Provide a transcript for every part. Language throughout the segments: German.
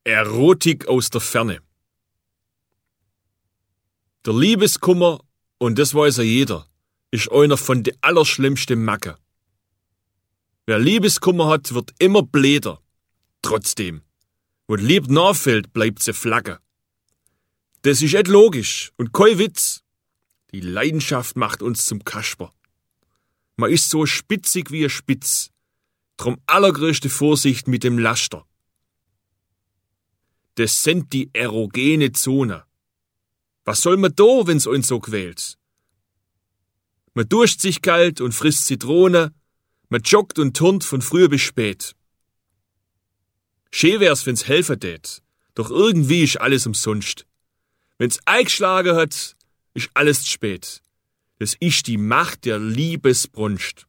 Erotik aus der Ferne. Der Liebeskummer, und das weiß ja jeder, ist einer von den allerschlimmsten Macke. Wer Liebeskummer hat, wird immer bläder. Trotzdem, wo die Liebe nachfällt, bleibt sie flagge. Das ist et logisch und kein Witz. Die Leidenschaft macht uns zum Kasper. Man ist so spitzig wie ein Spitz. Drum allergrößte Vorsicht mit dem Laster. Das sind die erogene Zone. Was soll man da, wenn's uns so quält? Man duscht sich kalt und frisst Zitrone, man joggt und turnt von früh bis spät. Schön wär's, wenn's helfen tät, doch irgendwie ist alles umsonst. Wenn's eingeschlagen hat, ist alles zu spät. Das ist die Macht der Liebesbrunst.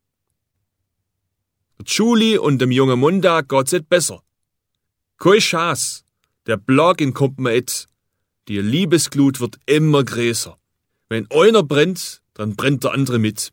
Der Julie und dem jungen Montag geht's et besser. Kein Schaß, der Blagin kommt mir et. Die Liebesglut wird immer größer. Wenn einer brennt, dann brennt der andere mit.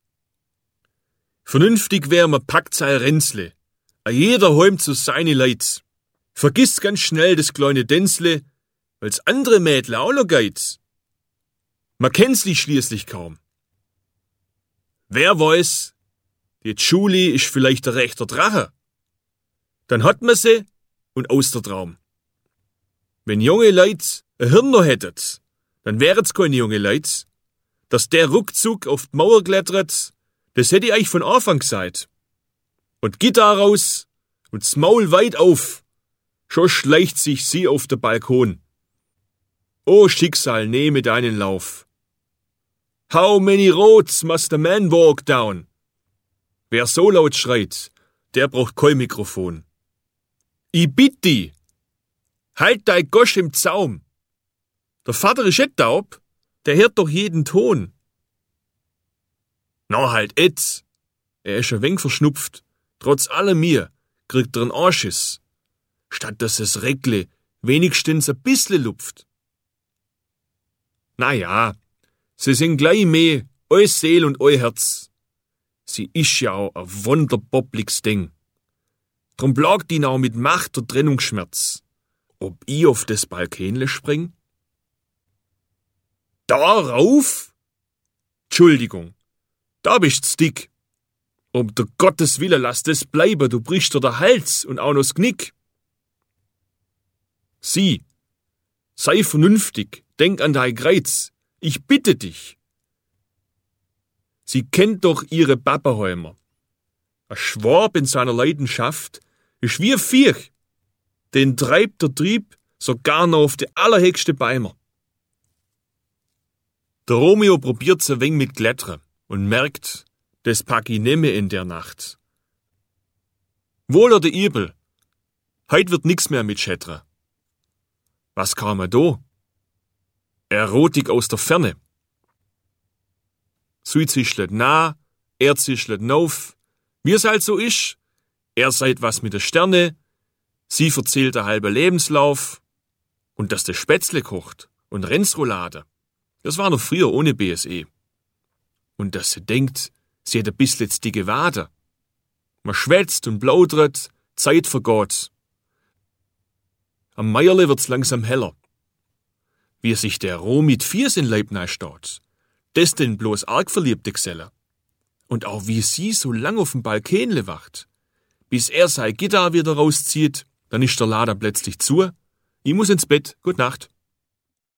Vernünftig wär, man packt sein Ränzle. A jeder heim zu seine Leid. Vergisst ganz schnell das kleine Dänzle, weil's andere Mädle auch noch geht. Man kennt's die schließlich kaum. Wer weiß, die Julie ist vielleicht der rechter Drache. Dann hat man sie und aus der Traum. Wenn junge Leute ein Hirn noch hättet, dann wären's keine junge Leute. Dass der ruckzuck auf die Mauer klettert, das hätte ich euch von Anfang gesagt. Und Gitarre raus und das Maul weit auf, schon schleicht sich sie auf der Balkon. O Schicksal, nehme deinen Lauf. How many roads must a man walk down? Wer so laut schreit, der braucht kein Mikrofon. I bitt die, halt dein Gosch im Zaum. Der Vater ist et taub, der hört doch jeden Ton. Na halt et, er ist ein wenig verschnupft, trotz allem mir kriegt er einen Anschiss, statt dass es Reckle wenigstens ein bissle lupft. Na ja, sie sind gleich mehr, eu Seel und eu Herz. Sie ist ja auch ein wunderbobliges Ding. Drum plagt ihn auch mit Macht der Trennungsschmerz. Ob ich auf das Balkenle spring? Darauf? Entschuldigung, da bist's dick. Um der Gottes Wille lass das bleiben, du brichst dir der Hals und auch noch das Knick. Sieh, sei vernünftig, denk an dein Greiz, ich bitte dich. Sie kennt doch ihre Pappenheimer. Ein Schwab in seiner Leidenschaft ist wie ein Viech. Den treibt der Trieb sogar noch auf die allerhöchste Beimer. Der Romeo probiert's ein wenig mit Klettern und merkt, das pack ich nimmer in der Nacht. Wohl oder übel, heut wird nix mehr mit Schettern. Was kam er da? Erotik aus der Ferne. Sie zischlet nah, er zischlet nauf, wie es halt so ist. Er seid was mit der Sterne, sie verzählt der halbe Lebenslauf und dass der Spätzle kocht und Rennsroulade. Das war noch früher ohne BSE. Und dass sie denkt, sie hat ein bisschen dicke Wade. Man schwätzt und plaudert, Zeit vergeht. Am Meierle wird's langsam heller. Wie sich der Roh mit Viers in Leib steht, das denn bloß arg verliebte Geselle. Und auch wie sie so lang auf dem Balkenle wacht, bis er sein Gitarre wieder rauszieht, dann ist der Laden plötzlich zu. Ich muss ins Bett, gut Nacht.